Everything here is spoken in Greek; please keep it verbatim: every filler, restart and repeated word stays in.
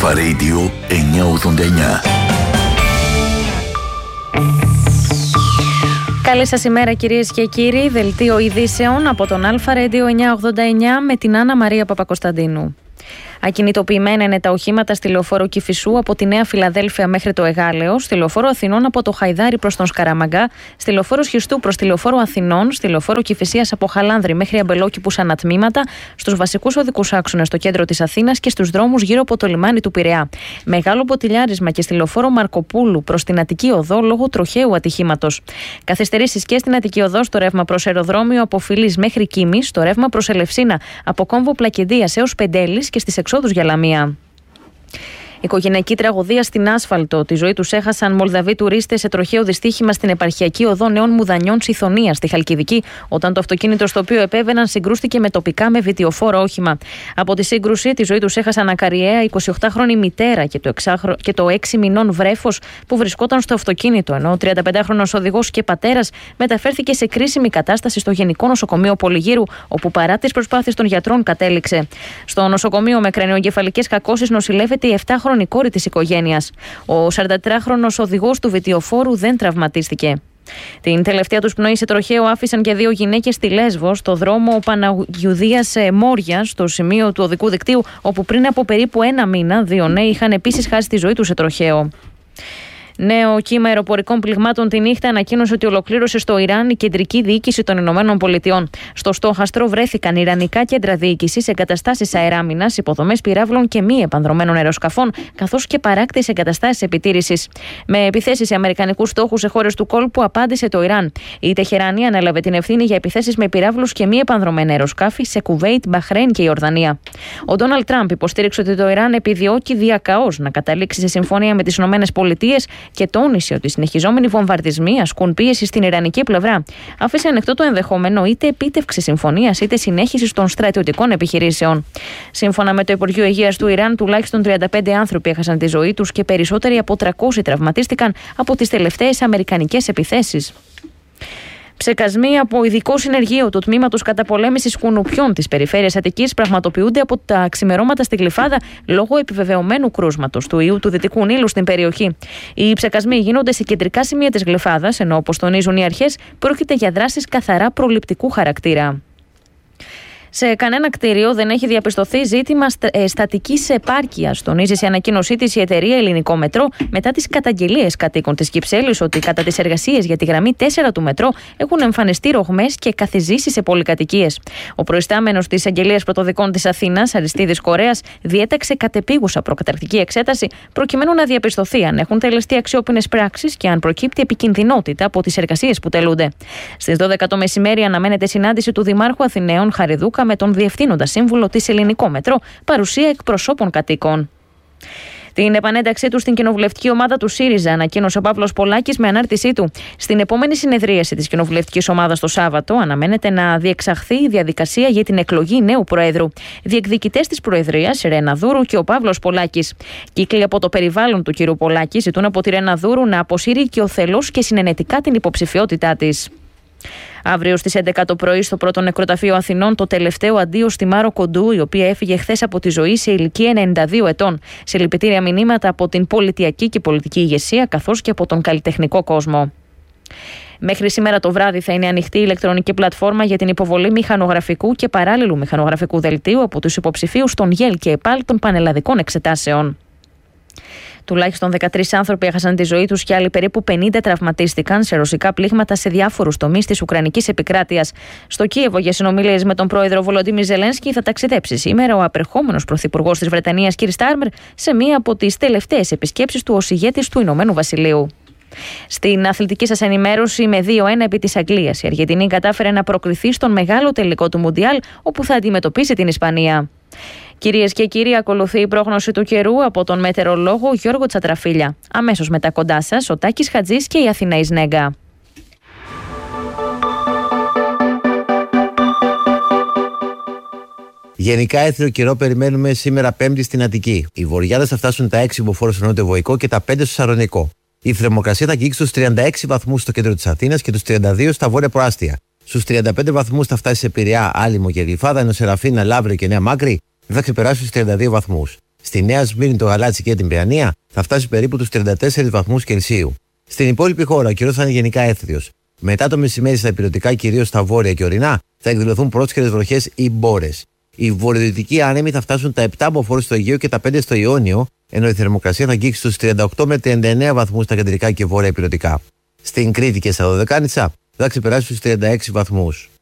Αλφα Radio εννιακόσια ογδόντα εννιά. Καλή σας ημέρα κυρίες και κύριοι. Δελτίο ειδήσεων από τον Αλφα Radio εννιακόσια ογδόντα εννιά με την Άννα Μαρία Παπακοσταντίνου. Ακινητοποιημένα είναι τα οχήματα στη λεωφόρο Κηφισού από τη Νέα Φιλαδέλφια μέχρι το Εγάλεο, στη λεωφόρο Αθηνών από το Χαϊδάρι προς τον Σκαραμαγκά, στη λεωφόρο Σχιστού προς τη λεωφόρο Αθηνών, στη λεωφόρο Κηφισίας από Χαλάνδρη μέχρι Αμπελόκηπους ανατμήματα, στους βασικούς οδικούς άξονες στο κέντρο της Αθήνας και στους δρόμους γύρω από το λιμάνι του Πειραιά. Μεγάλο ποτηλιάρισμα και στη λεωφόρο Μαρκοπούλου προς την Αττική Οδό λόγω τροχαίου ατυχήματος. Καθυστερήσεις και στην Αττική Οδό στο ρεύμα προς αεροδρόμιο από Φιλής μέχρι Κίμης, στο ρεύμα προς Ελευσίνα από κόμβο Πλακεντίας έως Πεντέλης και στις εξόδους για Λαμία. Οικογενειακή τραγωδία στην άσφαλτο. Τη ζωή τους έχασαν Μολδαβοί τουρίστες σε τροχαίο δυστύχημα στην επαρχιακή οδό Νέων Μουδανιών Σιθωνία στη Χαλκιδική, όταν το αυτοκίνητο στο οποίο επέβαιναν συγκρούστηκε με τοπικά με βιτιοφόρο όχημα. Από τη σύγκρουση, τη ζωή τους έχασαν ακαριέα εικοσιοκτάχρονη μητέρα και το, εξάχρο... και το έξι μηνών βρέφος που βρισκόταν στο αυτοκίνητο, ενώ ο τριανταπεντάχρονος οδηγός και πατέρας μεταφέρθηκε σε κρίσιμη κατάσταση στο Γενικό Νοσοκομείο Πολυγύρου, όπου παρά τις προσπάθειες των γιατρών κατέληξε. Στο νοσοκομείο με κρανιογκεφαλικές κακώσεις νοσηλεύεται η επτάχρονη η κόρη της οικογένειας. Ο σαραντατετράχρονος οδηγός του βιτιοφόρου δεν τραυματίστηκε. Την τελευταία τους πνοή σε τροχαίο άφησαν και δύο γυναίκες στη Λέσβο, στο δρόμο Παναγιουδίας Μόρια, στο σημείο του οδικού δικτύου, όπου πριν από περίπου ένα μήνα δύο νέοι είχαν επίσης χάσει τη ζωή τους σε τροχαίο. Νέο κύμα αεροπορικών πληγμάτων τη νύχτα ανακοίνωσε ότι ολοκλήρωσε στο Ιράν η κεντρική διοίκηση των Ηνωμένων Πολιτειών. Στο στόχαστρο βρέθηκαν ιρανικά κέντρα διοίκησης, εγκαταστάσεις αεράμινας, υποδομές πυράβλων και μη επανδρομένων αεροσκαφών, καθώς και παράκτης εγκαταστάσεις επιτήρησης. Με επιθέσεις σε αμερικανικούς στόχους σε χώρες του κόλπου απάντησε το Ιράν. Η Τεχεράνη ανέλαβε την ευθύνη για επιθέσεις με πυράβλους και μη επανδρομένα αεροσκάφη σε Κουβέιτ, Μπαχρέιν και Ιορδανία. Ο Ντόναλντ Τραμπ υποστήριξε ότι το Ιράν επιδιώκει διακαώς να καταλήξει σε συμφωνία με τις Ηνωμένες Πολιτείες και τόνισε ότι οι συνεχιζόμενοι βομβαρδισμοί ασκούν πίεση στην ιρανική πλευρά. Άφησε ανοιχτό το ενδεχόμενο είτε επίτευξη συμφωνίας είτε συνέχιση των στρατιωτικών επιχειρήσεων. Σύμφωνα με το Υπουργείο Υγείας του Ιράν, τουλάχιστον τριάντα πέντε άνθρωποι έχασαν τη ζωή τους και περισσότεροι από τριακόσιοι τραυματίστηκαν από τις τελευταίες αμερικανικές επιθέσεις. Ψεκασμοί από ειδικό συνεργείο του Τμήματος Καταπολέμησης Κουνουπιών της Περιφέρειας Αττικής πραγματοποιούνται από τα ξημερώματα στη Γλυφάδα λόγω επιβεβαιωμένου κρούσματος του ιού του Δυτικού Νείλου στην περιοχή. Οι ψεκασμοί γίνονται σε κεντρικά σημεία της Γλυφάδας, ενώ όπως τονίζουν οι αρχές, πρόκειται για δράσεις καθαρά προληπτικού χαρακτήρα. Σε κανένα κτίριο δεν έχει διαπιστωθεί ζήτημα στατικής επάρκειας, τονίζει σε ανακοίνωσή της η εταιρεία Ελληνικό Μετρό μετά τις καταγγελίες κατοίκων της Κυψέλης ότι κατά τις εργασίες για τη γραμμή τέσσερα του Μετρό έχουν εμφανιστεί ρογμές και καθιζήσεις σε πολυκατοικίες. Ο προϊστάμενος της Αγγελίας Πρωτοδικών της Αθήνας, Αριστίδης Κορέας, διέταξε κατεπίγουσα προκαταρκτική εξέταση προκειμένου να διαπιστωθεί αν έχουν τελεστεί αξιόπινες πράξεις και αν προκύπτει επικινδυνότητα από τις εργασίες που τελούνται. Στις δώδεκα το μεσημέρι αναμένεται συνάντηση του Δημάρχου Αθηναίων Χαριδούκα με τον Διευθύνοντα Σύμβουλο της Ελληνικό Μετρό, παρουσία εκπροσώπων κατοίκων. Την επανένταξή του στην κοινοβουλευτική ομάδα του ΣΥΡΙΖΑ ανακοίνωσε ο Παύλος Πολάκης με ανάρτησή του. Στην επόμενη συνεδρίαση της κοινοβουλευτικής ομάδας το Σάββατο αναμένεται να διεξαχθεί η διαδικασία για την εκλογή νέου Προέδρου. Διεκδικητές της Προεδρίας, Ρένα Δούρου και ο Παύλος Πολάκης. Κύκλοι από το περιβάλλον του κ. Πολάκη ζητούν από τη Ρένα Δούρου να αποσύρει οικειοθελώς και συνενετικά την υποψηφιότητά της. Αύριο στις έντεκα το πρωί στο πρώτο νεκροταφείο Αθηνών το τελευταίο αντίο στη Μάρο Κοντού, η οποία έφυγε χθες από τη ζωή σε ηλικία ενενήντα δύο ετών. Συλληπιτήρια μηνύματα από την πολιτιακή και πολιτική ηγεσία καθώς και από τον καλλιτεχνικό κόσμο. Μέχρι σήμερα το βράδυ θα είναι ανοιχτή η ηλεκτρονική πλατφόρμα για την υποβολή μηχανογραφικού και παράλληλου μηχανογραφικού δελτίου από τους υποψηφίους των ΓΕΛ και ΕΠΑΛ των πανελλαδικών εξετάσεων. Τουλάχιστον δεκατρείς άνθρωποι έχασαν τη ζωή τους και άλλοι περίπου πενήντα τραυματίστηκαν σε ρωσικά πλήγματα σε διάφορους τομείς της Ουκρανικής επικράτειας. Στο Κίεβο, για συνομιλίες με τον πρόεδρο Βολοντίμιρ Ζελένσκι, θα ταξιδέψει σήμερα ο απερχόμενος πρωθυπουργός της Βρετανίας, κ. Στάρμερ, σε μία από τις τελευταίες επισκέψεις του ως ηγέτης του Ηνωμένου Βασιλείου. Στην αθλητική σας ενημέρωση, με δύο ένα επί της Αγγλίας, η Αργεντινή κατάφερε να προκριθεί στον μεγάλο τελικό του Μουντιάλ, όπου θα αντιμετωπίσει την Ισπανία. Κυρίες και κύριοι, ακολουθεί η πρόγνωση του καιρού από τον μετεωρολόγο Γιώργο Τσατραφίλια. Αμέσως μετά κοντά σας, ο Τάκης Χατζής και η Αθηναής Νέγκα. Γενικά έθριο καιρό περιμένουμε σήμερα Πέμπτη στην Αττική. Οι βορειάδες θα φτάσουν τα έξι μποφόρ στο νότιο-βοϊκό και τα πέντε στο Σαρονικό. Η θερμοκρασία θα αγγίξει τους τριάντα έξι βαθμούς στο κέντρο της Αθήνας και τους τριάντα δύο στα βόρεια προάστια. Στους τριάντα πέντε βαθμούς θα φτάσει σε Πειραιά, Άλυμο και Γλυφάδα, ενώ σε Ραφίνα, Λαύριο και Νέα Μάκρη δεν θα ξεπεράσει τους τριάντα δύο βαθμούς. Στη Νέα Σμύρνη, το Γαλάτσι και την Παιανία θα φτάσει περίπου τους τριάντα τέσσερις βαθμούς Κελσίου. Στην υπόλοιπη χώρα, ο καιρός θα είναι γενικά έθριος. Μετά το μεσημέρι, στα ηπειρωτικά, κυρίως στα βόρεια και ορεινά, θα εκδηλωθούν πρόσχερες βροχές ή μπόρες. Οι βορειοδυτικοί άνεμοι θα φτάσουν τα επτά μποφόρ στο Αιγαίο και τα πέντε στο Ιόνιο, ενώ η θερμοκρασία θα αγγίξει στους τριάντα οκτώ με τριάντα εννέα βαθμούς στα κεντρικά και βόρεια ηπειρωτικά. Στην Κρήτη και στα Δωδεκάνησα θα ξεπεράσει τους τριάντα έξι βαθμούς.